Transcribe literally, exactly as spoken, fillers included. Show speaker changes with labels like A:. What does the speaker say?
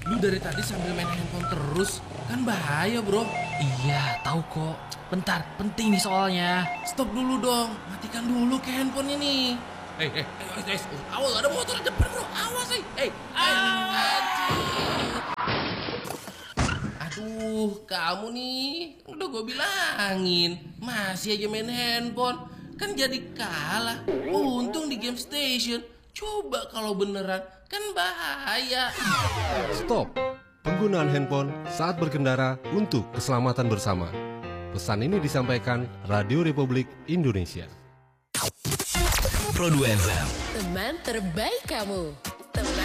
A: Lu dari tadi sambil main handphone terus, kan bahaya bro.
B: Iya, tahu kok. Bentar, penting nih soalnya.
A: Stop dulu dong, matikan dulu ke handphonenya nih. Hei, hei, hei, hei, awas ada motor di depan bro, awas hei. Hei, anjir. Aduh, kamu nih, udah gue bilangin, masih aja main handphone. Kan jadi kalah, untung di game station. Coba kalau beneran, kan bahaya.
C: Stop penggunaan handphone saat berkendara untuk keselamatan bersama. Pesan ini disampaikan Radio Republik Indonesia.
D: Pro dua F M.
E: Teman terbaik kamu.